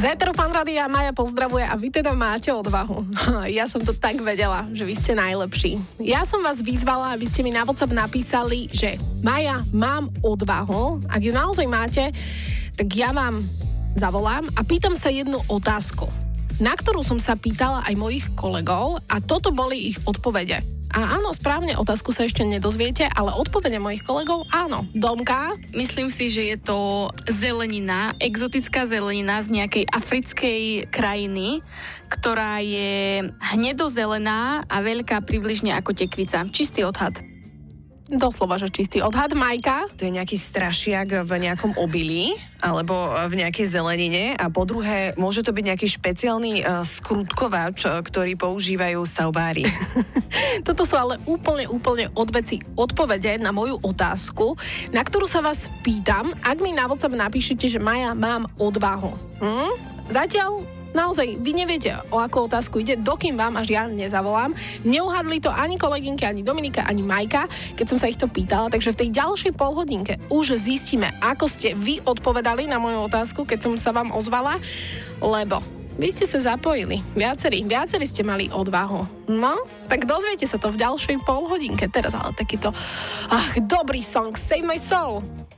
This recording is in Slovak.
Zéteru Fan Rádia, Maja pozdravuje a vy teda máte odvahu. Ja som to tak vedela, že vy ste najlepší. Ja som vás vyzvala, aby ste mi na WhatsApp napísali, že Maja, mám odvahu. Ak ju naozaj máte, tak ja vám zavolám a pýtam sa jednu otázku, na ktorú som sa pýtala aj mojich kolegov a toto boli ich odpovede. A áno, správne, otázku sa ešte nedozviete, ale odpovede mojich kolegov áno. Domka? Myslím si, že je to zelenina, exotická zelenina z nejakej africkej krajiny, ktorá je hnedozelená a veľká približne ako tekvica. Čistý odhad. Doslova, že čistý odhad. Majka? To je nejaký strašiak v nejakom obilí alebo v nejakej zelenine a po druhé, môže to byť nejaký špeciálny skrutkovač, ktorý používajú stavbári. Toto sú ale úplne odveci odpovede na moju otázku, na ktorú sa vás pýtam, ak mi na WhatsApp napíšete, že Maja, mám odvahu. Zatiaľ naozaj, vy neviete, o akú otázku ide, dokým vám až ja nezavolám. Neuhadli to ani kolegynky, ani Dominika, ani Majka, keď som sa ich to pýtala, takže v tej ďalšej polhodinke už zistíme, ako ste vy odpovedali na moju otázku, keď som sa vám ozvala, lebo vy ste sa zapojili. Viacerí ste mali odvahu. No, tak dozviete sa to v ďalšej polhodinke. Teraz ale takýto dobrý song, Save My Soul.